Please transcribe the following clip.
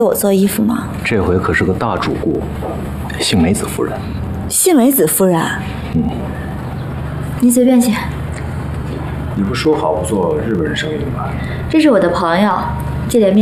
我做衣服吗？ 这回可是个大主顾，杏梅子夫人。 杏梅子夫人。你随便选。 你不说好不做日本人生意吗？ 这是我的朋友，借点面。